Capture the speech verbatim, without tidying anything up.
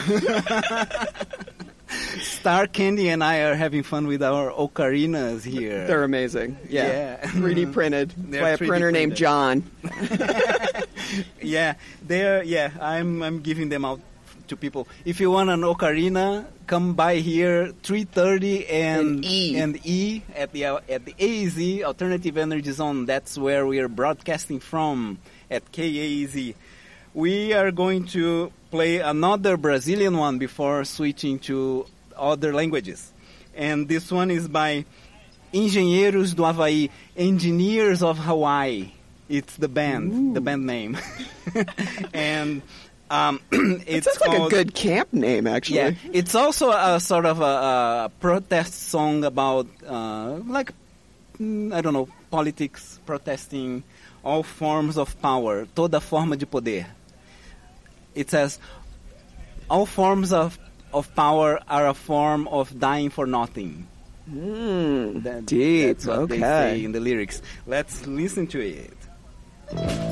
Star Candy and I are having fun with our ocarinas here. They're amazing. Yeah. Yeah. three D printed They're by a three D printer named printed. John. Yeah, they're yeah. I'm I'm giving them out to people. If you want an ocarina, come by here three thirty and And E. and E at the uh, at the A E Z Alternative Energy Zone. That's where we are broadcasting from at K A E Z. We are going to play another Brazilian one before switching to other languages. And this one is by Engenheiros do Havaí, Engineers of Hawaii. It's the band, Ooh. the band name. And um, It it's sounds like a called- good camp name, actually. yeah, it's also a sort of a, a protest song about, uh, like, mm, I don't know, politics, protesting, all forms of power, toda forma de poder. It says, all forms of, of power are a form of dying for nothing. Mm, That- deep. That's what Okay. they say in the lyrics. Let's listen to it.